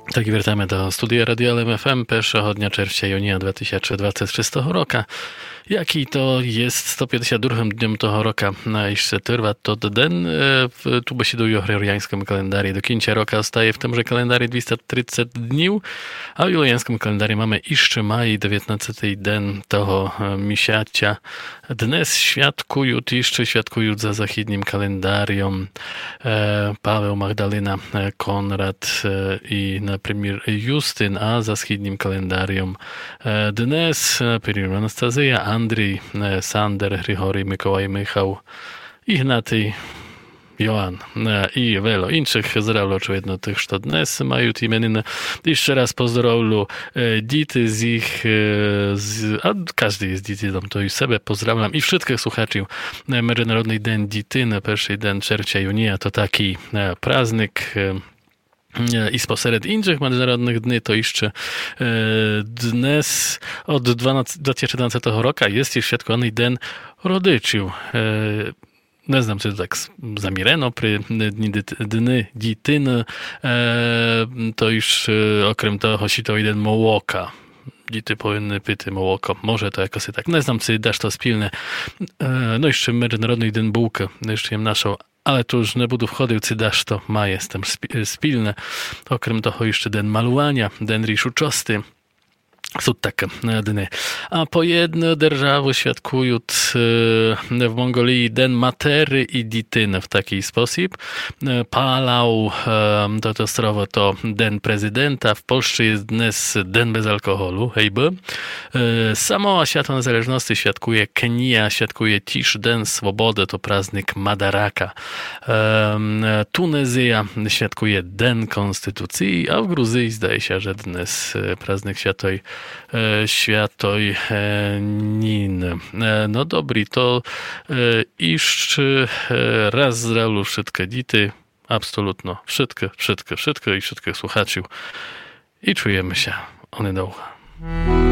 Tak i wracamy do studia Radio LMFM 1. czerwca junija 2026 roku. Jaký to je 152. dňom toho roka, ešte trvá to den. Tu besídujú o gregoriánskom kalendári. Do kinčia roka ostaje v tomže kalendári 230 dní, a v juliánskom kalendári máme ešte maj 19. den toho mesiaca. Dnes świadkujú za zachіднім kalendáriom Paweł Magdalena, Konrad i например Юстин, а за східнім kalendáriom dnes например Анастазія, Andrii, Sander, Grigorij, Mikołaj, Michał, Ignaty, Joan i wielu innych zdravlju очевидно тих, що днес мають іменини. І ще раз поздравлю діти з їх, а кожен з дітей там то і себе поздравлям. І wszystkich słuchaczy. Międzynarodny Dzień Dzieciny, pierwszy dzień czerwca junia, to taki praznik. I spośród innych międzynarodnych dni to jeszcze dnes od 2014 roku jest już świadkowany Dzień Rodziców. Не знам, чи так замірено при Дні дітини, то ж, окрім того, що то йде молока. Діти повинні пити молоко. Може, то якось і так. Не знам, чи десь то спільне. Ну, і ще Міжнародний день булки, ще їм нашого. Ale tu już nie budu wchodził, czy dasz to ma jestem spilne. Okrem toho jeszcze den malowania, den riszuczosty. Są takie dni. A po jednej держаwy świadkują w Mongolii Den Matery i Dzieciny w taki sposób. Palau to ostrowo to Den Prezydenta. W Polsce jest dnes Den bez alkoholu. Hejby. Samoa Światło Niezależności świadkuje Kenia, świadkuje Tisz Den Swobody, to praznik Madaraka. Tunezja świadkuje Den Konstytucji, a w Gruzji zdaje się, że dnes praznik Świętej Niny. No dobry, to iż raz zdravlu wszystkie dzieci, absolutno wszystkie i wszystkich słuchaczy i czujemy się onydługo.